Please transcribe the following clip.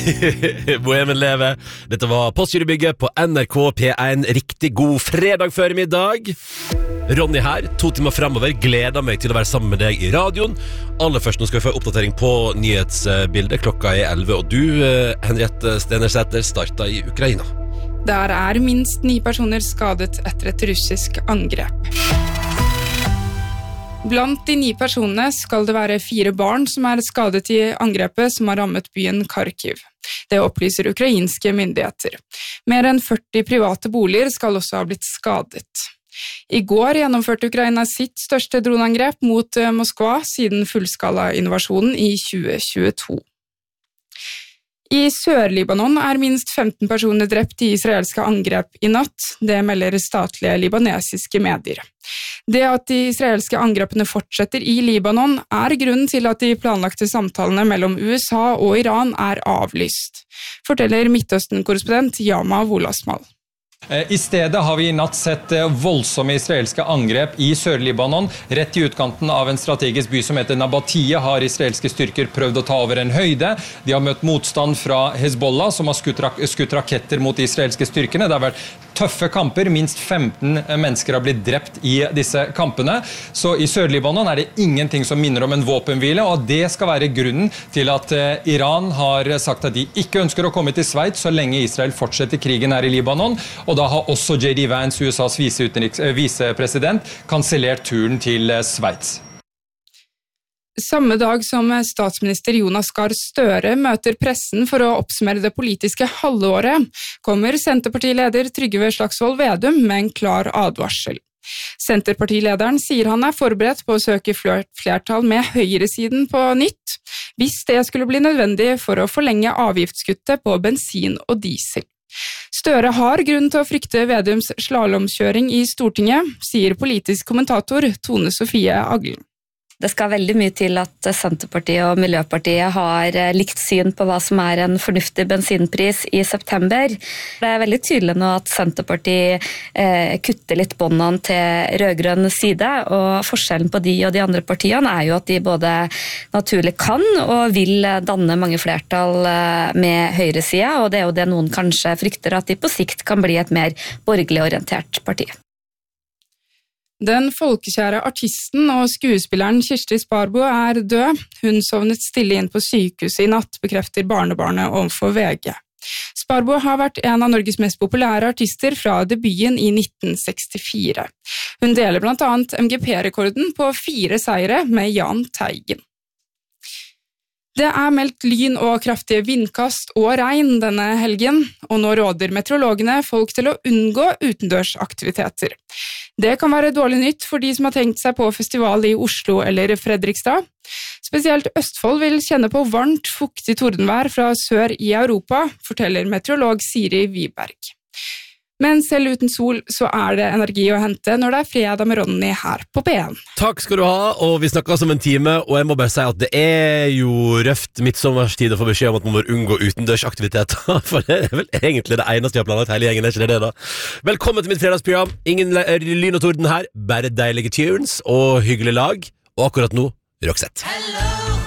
Bohemen lever. Dette var Postgirobygget på NRK P1. Riktig god fredag før middag. Ronny her, 2 timer fremover. Gleder meg til å være sammen med deg i radioen. Aller først, nå skal vi få oppdatering på nyhetsbildet. Klokka er 11, og du, Henriette Stenersæter, startet i Ukraina. Der er minst 9 personer skadet etter et russisk angrep. Blant de 9 personene skal det være 4 barn som er skadet i angrepet som har rammet byen Kharkiv. Det opplyser ukrainske myndigheter. Mer enn 40 private boliger skal også ha blitt skadet. I går gjennomførte Ukraina sitt største droneangrep mot Moskva siden fullskala-invasjonen i 2022. I Sør-Libanon er minst 15 personer drept i israelske angrep i natt. Det melder statlige libanesiske medier. Det at de israelske angrepene fortsetter i Libanon er grunnen til at de planlagte samtalene mellom USA og Iran er avlyst, forteller Midtøsten-korrespondent Yama Wolasmal. I stedet har vi i natt sett voldsomme israelske angrep i Sør-Libanon. Rett i utkanten av en strategisk by som heter Nabatia har israelske styrker prøvd å ta over en høyde. De har møtt motstand fra Hezbollah, som har skutt raketter mot de israelske styrkene. Det har vært tøffe kamper. Minst 15 mennesker har blitt drept i disse kampene. Så i Sør-Libanon er det ingenting som minner om en våpenhvile, og det skal være grunnen til at Iran har sagt at de ikke ønsker å komme til Sveits så lenge Israel fortsetter krigen her i Libanon. Og da har også J.D. Vance, USAs visepresident, kansellert turen til Sveits. Samme dag som statsminister Jonas Gahr Støre møter pressen for å oppsummere det politiske halvåret, kommer Senterpartileder Trygve Slagsvold Vedum med en klar advarsel. Senterpartilederen sier han er forberedt på å søke flertall med høyresiden på nytt, hvis det skulle bli nødvendig for å forlenge avgiftskuttet på bensin og diesel. Støre har grunn til å frykte Vedums slalomkjøring i Stortinget, sier politisk kommentator Tone Sofie Aglen. Det skal veldig mye til at Senterpartiet og Miljøpartiet har likt syn på hva som er en fornuftig bensinpris i september. Det er veldig tydelig nå at Senterpartiet kutter litt båndene til rødgrønn side, og forskjellen på de og de andre partiene er jo at de både naturlig kan og vil danne mange flertall med høyresida, og det er jo det noen kanskje frykter, at de på sikt kan bli et mer borgerlig orientert parti. Den folkekjære artisten og skuespilleren Kirsti Sparbo er død. Hun sovnet stille inn på sykehuset i natt, bekrefter barnebarnet overfor VG. Sparbo har vært en av Norges mest populære artister fra debuten i 1964. Hun deler blant annet MGP-rekorden på 4 seire med Jahn Teigen. Det er meldt lyn og kraftige vindkast og regn denne helgen, og nå råder meteorologene folk til å unngå utendørsaktiviteter. Det kan være dårlig nytt for de som har tenkt seg på festival i Oslo eller Fredrikstad. Spesielt Østfold vil kjenne på varmt, fuktig tordenvær fra sør i Europa, forteller meteorolog Siri Wiberg. Men selv uten sol så er det energi å hente når det er fredag med Ronny her på P1. Takk skal du ha, og vi snakkes om en time, og jeg må bare si at det er jo røft midtsommerstid å få beskjed om at man må unngå utendørsaktiviteter, for det er vel egentlig det eneste vi har planlagt hele gjengen, er ikke det da? Velkommen til mitt fredagsprogram. Ingen lyn og torden her, bare deilige tunes og hyggelig lag, og akkurat nå, Roxette.